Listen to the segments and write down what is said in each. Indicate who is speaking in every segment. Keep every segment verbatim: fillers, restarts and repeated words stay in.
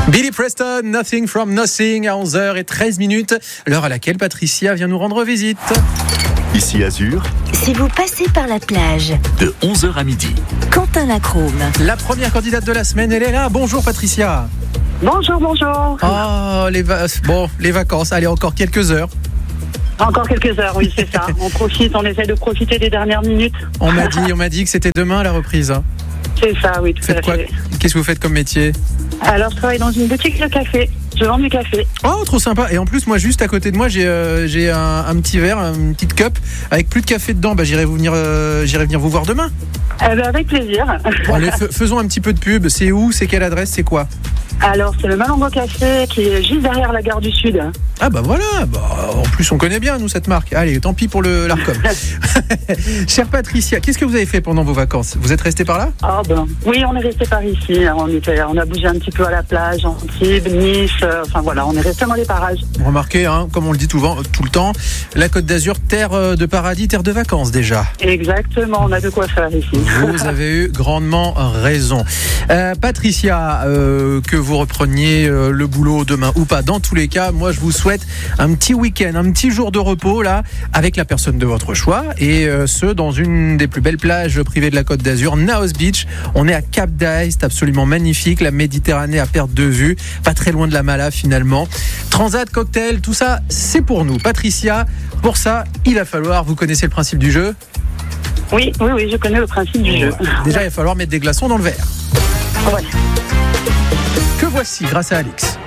Speaker 1: Billy Preston, Nothing from Nothing à onze heures treize minutes, l'heure à laquelle Patricia vient nous rendre visite.
Speaker 2: Ici Azur,
Speaker 3: Si vous passez par la plage,
Speaker 2: de onze heures à midi.
Speaker 3: Quentin Lacrome.
Speaker 1: La première candidate de la semaine, elle est là. Bonjour Patricia.
Speaker 4: Bonjour, bonjour.
Speaker 1: Oh, les, va- bon, les vacances, allez, encore quelques heures.
Speaker 4: Encore quelques heures, oui, c'est ça. On profite, on essaie de profiter des dernières minutes.
Speaker 1: On m'a dit, on m'a dit que c'était demain la reprise. Hein.
Speaker 4: C'est ça, oui, tout
Speaker 1: Faites
Speaker 4: à
Speaker 1: quoi
Speaker 4: fait.
Speaker 1: Qu'est-ce que vous faites comme métier?
Speaker 4: Alors, je travaille dans une boutique de café. Je vends du café.
Speaker 1: Oh, trop sympa. Et en plus, moi, juste à côté de moi, j'ai, euh, j'ai un, un petit verre, une petite cup avec plus de café dedans. Bah, j'irai vous venir, euh, j'irai venir vous voir demain.
Speaker 4: Eh ben, avec plaisir.
Speaker 1: Bon, allez, f- faisons un petit peu de pub. C'est où? C'est quelle adresse? C'est quoi?
Speaker 4: Alors, c'est le Malongo Café qui est juste derrière la gare du Sud.
Speaker 1: Ah bah voilà, bah, en plus on connaît bien nous cette marque. Allez, tant pis pour le l'Arcom. Chère Patricia, qu'est-ce que vous avez fait pendant vos vacances? Vous êtes restée par là?
Speaker 4: Ah ben, oui, on est resté par ici. On, était, on a bougé un petit peu à la plage, Antibes, Nice. euh, Enfin voilà, on est resté dans les parages.
Speaker 1: Remarquez, hein, comme on le dit tout, le- tout le temps, la Côte d'Azur, terre euh, de paradis, terre de vacances déjà.
Speaker 4: Exactement, on a de quoi faire ici.
Speaker 1: Vous avez eu grandement raison. Euh, Patricia, euh, que vous repreniez euh, le boulot demain ou pas, dans tous les cas, moi je vous souhaite un petit week-end, un petit jour de repos là, avec la personne de votre choix, et euh, ce, dans une des plus belles plages privées de la Côte d'Azur, Naos Beach. On est à Cap d'Aille, c'est absolument magnifique, la Méditerranée à perte de vue, pas très loin de la Mala finalement. Transat, cocktail, tout ça, c'est pour nous. Patricia, pour ça, il va falloir, vous connaissez le principe du jeu?
Speaker 4: Oui, oui, oui, je connais le principe du jeu.
Speaker 1: Déjà, il va falloir mettre des glaçons dans le verre.
Speaker 4: Ouais.
Speaker 1: Que voici, grâce à Alix,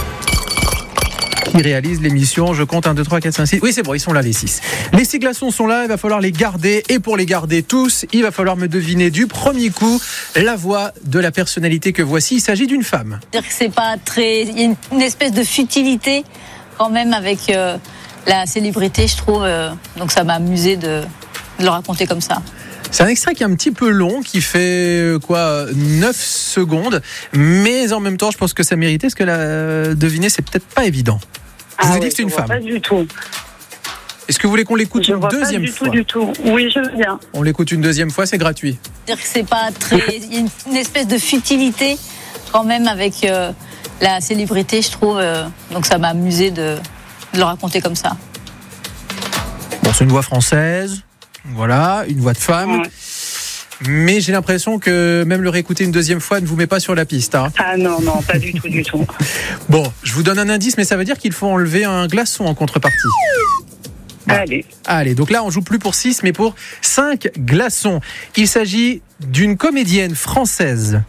Speaker 1: qui réalise l'émission. Je compte un, deux, trois, quatre, cinq, six. Oui, c'est bon, ils sont là, les six. Les six glaçons sont là, il va falloir les garder. Et pour les garder tous, il va falloir me deviner du premier coup la voix de la personnalité que voici. Il s'agit d'une femme.
Speaker 5: C'est-à-dire que c'est pas très. Il y a une, une espèce de futilité quand même avec euh, la célébrité, je trouve. euh, donc ça m'a amusé de, de le raconter comme ça.
Speaker 1: C'est un extrait qui est un petit peu long, qui fait euh, quoi, neuf secondes. Mais en même temps, je pense que ça méritait, parce que la euh, deviner, c'est peut-être pas évident. Je vous ai
Speaker 4: Ah
Speaker 1: dit
Speaker 4: ouais,
Speaker 1: que c'est une
Speaker 4: je vois
Speaker 1: femme.
Speaker 4: Pas du tout.
Speaker 1: Est-ce que vous voulez qu'on l'écoute
Speaker 4: Je
Speaker 1: une
Speaker 4: vois
Speaker 1: deuxième
Speaker 4: pas du
Speaker 1: fois?
Speaker 4: tout, du tout. Oui, je veux bien.
Speaker 1: On l'écoute une deuxième fois, c'est gratuit.
Speaker 5: C'est-à-dire que c'est pas très. Il y a une, une espèce de futilité quand même avec euh, la célébrité, je trouve. euh, donc ça m'a amusé de, de le raconter comme ça.
Speaker 1: Bon, c'est une voix française, voilà, une voix de femme.
Speaker 4: Ouais.
Speaker 1: Mais j'ai l'impression que même le réécouter une deuxième fois ne vous met pas sur la piste. Hein.
Speaker 4: Ah non, non, pas du tout, du tout.
Speaker 1: Bon, je vous donne un indice, mais ça veut dire qu'il faut enlever un glaçon en contrepartie. Bon.
Speaker 4: Allez.
Speaker 1: Allez, donc là, on joue plus pour six, mais pour cinq glaçons. Il s'agit d'une comédienne française.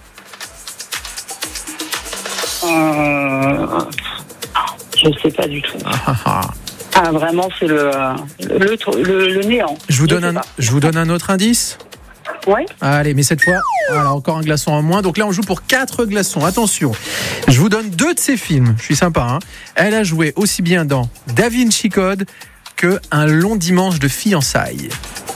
Speaker 4: Euh... Je sais pas du tout.
Speaker 1: Ah, ah, ah.
Speaker 4: Ah, vraiment, c'est le, le, le, le, le néant.
Speaker 1: Je vous donne
Speaker 4: sais
Speaker 1: un,
Speaker 4: pas.
Speaker 1: je vous donne un autre indice.
Speaker 4: Ouais.
Speaker 1: Allez, mais cette fois, voilà, encore un glaçon en moins. Donc là, on joue pour quatre glaçons. Attention, je vous donne deux de ses films. Je suis sympa, hein. Elle a joué aussi bien dans Da Vinci Code que Un long dimanche de fiançailles.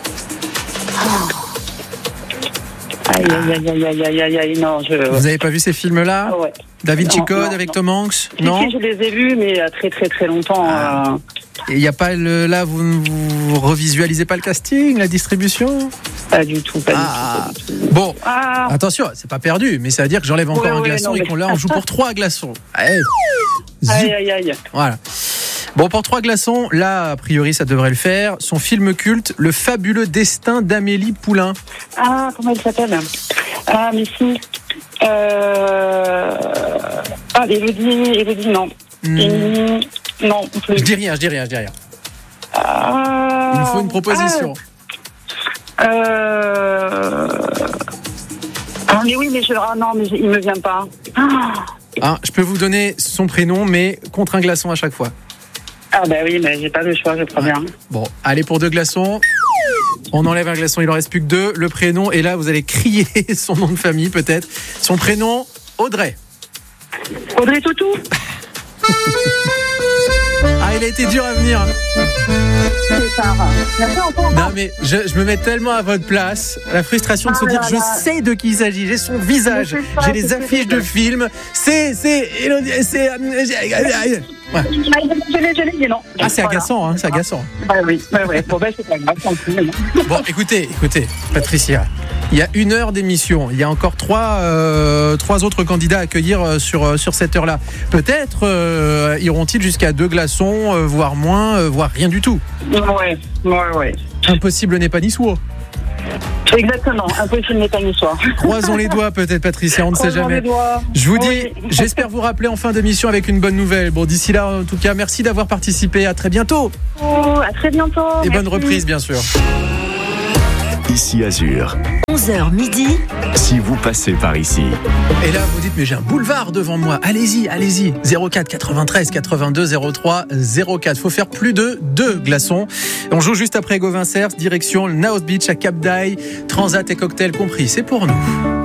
Speaker 4: Aïe, aïe, aïe, aïe, aïe, aïe, aïe, non, je...
Speaker 1: Vous avez pas vu ces films-là?
Speaker 4: Ah ouais.
Speaker 1: Da Vinci
Speaker 4: Non,
Speaker 1: Code
Speaker 4: non,
Speaker 1: avec
Speaker 4: non.
Speaker 1: Tom Hanks?
Speaker 4: Si,
Speaker 1: Non.
Speaker 4: si, je les ai vus, mais euh, très, très, très longtemps.
Speaker 1: Ah.
Speaker 4: euh,
Speaker 1: Et il y a pas le, là, vous, vous revisualisez pas le casting, la distribution?
Speaker 4: Pas du tout, pas
Speaker 1: Ah.
Speaker 4: du tout. Pas du tout.
Speaker 1: Bon.
Speaker 4: Ah,
Speaker 1: Attention, c'est pas perdu, mais ça veut dire que j'enlève encore
Speaker 4: Ouais,
Speaker 1: un
Speaker 4: ouais,
Speaker 1: glaçon
Speaker 4: non,
Speaker 1: et
Speaker 4: mais-
Speaker 1: qu'on là, on joue pour trois glaçons. Allez. Zut.
Speaker 4: aïe, aïe, aïe.
Speaker 1: Voilà. Bon, pour trois glaçons, là, a priori, ça devrait le faire. Son film culte, Le fabuleux destin d'Amélie Poulain.
Speaker 4: Ah, comment elle s'appelle? Ah, mais si. Euh... Ah, Élodie, Élodie, non.
Speaker 1: Hmm.
Speaker 4: Hum, non, plus.
Speaker 1: Je dis rien, je dis rien, je dis rien.
Speaker 4: Ah,
Speaker 1: Il me faut une proposition.
Speaker 4: Ah, euh... ah, mais oui, mais je... Ah non, mais il me vient pas. Ah,
Speaker 1: Hein, je peux vous donner son prénom, mais contre un glaçon à chaque fois.
Speaker 4: ah bah oui, mais j'ai pas le choix, je crois bien.
Speaker 1: Bon, allez pour deux glaçons. On enlève un glaçon, il en reste plus que deux. Le prénom, et là, vous allez crier son nom de famille, peut-être. Son prénom, Audrey.
Speaker 4: Audrey Tautou.
Speaker 1: Ah, il a été dur à venir.
Speaker 4: C'est ça. Merci encore.
Speaker 1: Non, mais je, je me mets tellement à votre place. La frustration de se
Speaker 4: Ah
Speaker 1: dire,
Speaker 4: là
Speaker 1: je
Speaker 4: là.
Speaker 1: sais de qui il s'agit. J'ai son visage,
Speaker 4: Mais c'est ça,
Speaker 1: j'ai les
Speaker 4: c'est
Speaker 1: affiches
Speaker 4: terrible.
Speaker 1: de films. C'est, c'est, Élodie- c'est. Ouais.
Speaker 4: Je l'ai, je l'ai dit non.
Speaker 1: Ah, c'est
Speaker 4: Voilà.
Speaker 1: agaçant, hein, c'est agaçant.
Speaker 4: Bah oui, ouais, ouais. Bon, ben, c'est pas grave, tant pis, non.
Speaker 1: Bon, écoutez, écoutez, Patricia, il y a une heure d'émission. Il y a encore trois, euh, trois autres candidats à accueillir euh, sur, euh, sur cette heure-là. Peut-être euh, iront-ils jusqu'à deux glaçons, euh, voire moins, euh, voire rien du tout.
Speaker 4: Ouais, ouais, ouais.
Speaker 1: Impossible n'est pas niçois.
Speaker 4: Exactement, impossible n'est pas une histoire.
Speaker 1: Croisons les doigts, peut-être, Patricia, on ne sait
Speaker 4: Croisons
Speaker 1: jamais.
Speaker 4: les doigts.
Speaker 1: Je vous dis,
Speaker 4: Oui.
Speaker 1: j'espère vous rappeler en fin d'émission avec une bonne nouvelle. Bon, d'ici là, en tout cas, merci d'avoir participé. À très bientôt.
Speaker 4: Oh, à très bientôt.
Speaker 1: Et bonne
Speaker 4: Merci.
Speaker 1: reprise, bien sûr.
Speaker 2: Ici Azur,
Speaker 3: onze heures midi,
Speaker 2: si vous passez par ici.
Speaker 1: Et là, vous dites, mais j'ai un boulevard devant moi. Allez-y, allez-y. zéro quatre quatre-vingt-treize quatre-vingt-deux zéro trois zéro quatre. Faut faire plus de deux glaçons. On joue juste après Gauvin Cers, direction le Naos Beach à Cap d'Aille. Transat et cocktail compris. C'est pour nous.